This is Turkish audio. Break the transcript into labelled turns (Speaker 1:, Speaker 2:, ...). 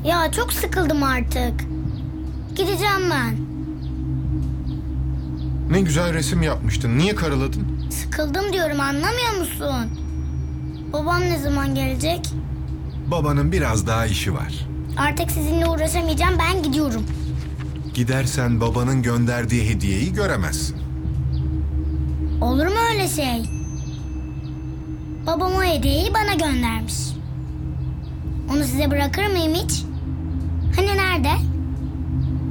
Speaker 1: Ya çok sıkıldım artık. Gideceğim ben.
Speaker 2: Ne güzel resim yapmıştın. Niye karaladın?
Speaker 1: Sıkıldım diyorum, anlamıyor musun? Babam ne zaman gelecek?
Speaker 2: Babanın biraz daha işi var.
Speaker 1: Artık sizinle uğraşamayacağım, ben gidiyorum.
Speaker 2: Gidersen babanın gönderdiği hediyeyi göremezsin.
Speaker 1: Olur mu öyle şey? Babam o hediyeyi bana göndermiş. Onu size bırakır mıyım hiç? Hani nerede?